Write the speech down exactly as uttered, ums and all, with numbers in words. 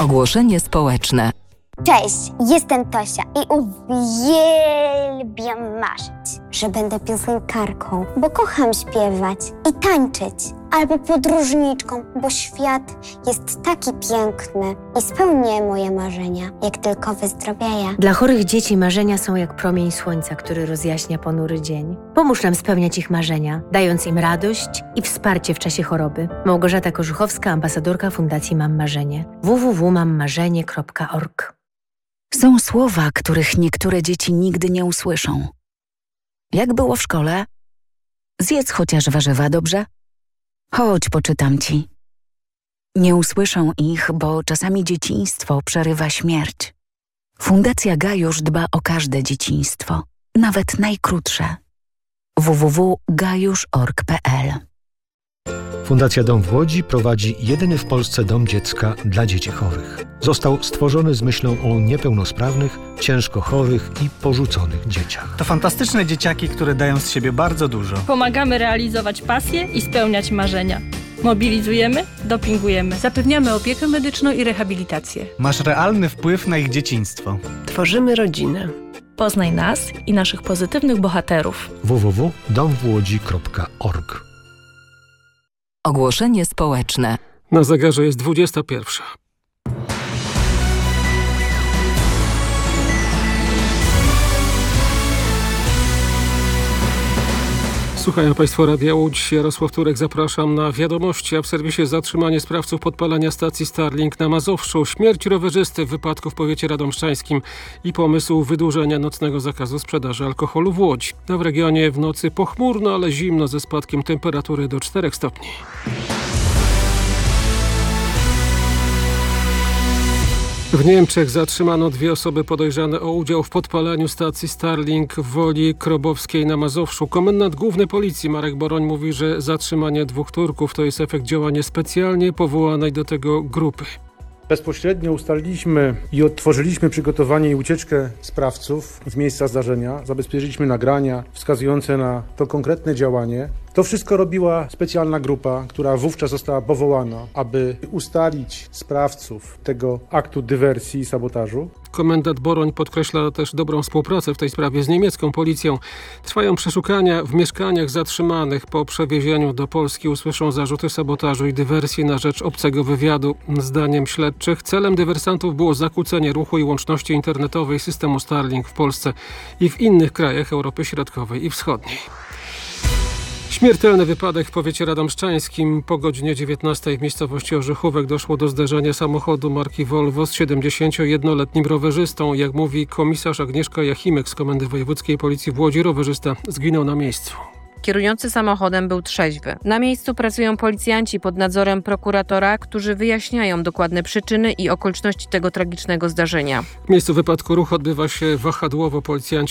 Ogłoszenie społeczne. Cześć, jestem Tosia i uwielbiam marzyć, że będę piosenkarką, bo kocham śpiewać i tańczyć. Albo podróżniczką, bo świat jest taki piękny i spełnię moje marzenia, jak tylko wyzdrowieję. Dla chorych dzieci marzenia są jak promień słońca, który rozjaśnia ponury dzień. Pomóż nam spełniać ich marzenia, dając im radość i wsparcie w czasie choroby. Małgorzata Korzuchowska, ambasadorka Fundacji Mam Marzenie. w w w kropka mam marzenie kropka org. Są słowa, których niektóre dzieci nigdy nie usłyszą. Jak było w szkole? Zjedz chociaż warzywa, dobrze? Chodź, poczytam ci. Nie usłyszą ich, bo czasami dzieciństwo przerywa śmierć. Fundacja Gajusz dba o każde dzieciństwo, nawet najkrótsze. w w w kropka gajusz kropka org kropka p l. Fundacja Dom w Łodzi prowadzi jedyny w Polsce dom dziecka dla dzieci chorych. Został stworzony z myślą o niepełnosprawnych, ciężko chorych i porzuconych dzieciach. To fantastyczne dzieciaki, które dają z siebie bardzo dużo. Pomagamy realizować pasje i spełniać marzenia. Mobilizujemy, dopingujemy. Zapewniamy opiekę medyczną i rehabilitację. Masz realny wpływ na ich dzieciństwo. Tworzymy rodzinę. Poznaj nas i naszych pozytywnych bohaterów. w w w kropka dom w łodzi kropka org. Ogłoszenie społeczne. Na zegarze jest dwudziesta pierwsza. Słuchają Państwo Radia Łódź. Jarosław Turek, zapraszam na wiadomości, a w serwisie zatrzymanie sprawców podpalenia stacji Starlink na Mazowszu, śmierć rowerzysty w wypadku w powiecie radomszczańskim i pomysł wydłużenia nocnego zakazu sprzedaży alkoholu w Łodzi. A w regionie w nocy pochmurno, ale zimno ze spadkiem temperatury do czterech stopni. W Niemczech zatrzymano dwie osoby podejrzane o udział w podpalaniu stacji Starlink w Woli Krobowskiej na Mazowszu. Komendant Główny Policji Marek Boroń mówi, że zatrzymanie dwóch Turków to jest efekt działania specjalnie powołanej do tego grupy. Bezpośrednio ustaliliśmy i odtworzyliśmy przygotowanie i ucieczkę sprawców z miejsca zdarzenia. Zabezpieczyliśmy nagrania wskazujące na to konkretne działanie. To wszystko robiła specjalna grupa, która wówczas została powołana, aby ustalić sprawców tego aktu dywersji i sabotażu. Komendant Boroń podkreśla też dobrą współpracę w tej sprawie z niemiecką policją. Trwają przeszukania w mieszkaniach zatrzymanych. Po przewiezieniu do Polski usłyszą zarzuty sabotażu i dywersji na rzecz obcego wywiadu. Zdaniem śledczych celem dywersantów było zakłócenie ruchu i łączności internetowej systemu Starlink w Polsce i w innych krajach Europy Środkowej i Wschodniej. Śmiertelny wypadek w powiecie radomszczańskim. Po godzinie dziewiętnastej w miejscowości Orzechówek doszło do zderzenia samochodu marki Volvo z siedemdziesięciojednoletnim rowerzystą. Jak mówi komisarz Agnieszka Jachimek z Komendy Wojewódzkiej Policji w Łodzi, rowerzysta zginął na miejscu. Kierujący samochodem był trzeźwy. Na miejscu pracują policjanci pod nadzorem prokuratora, którzy wyjaśniają dokładne przyczyny i okoliczności tego tragicznego zdarzenia. W miejscu wypadku ruch odbywa się wahadłowo. Policjanci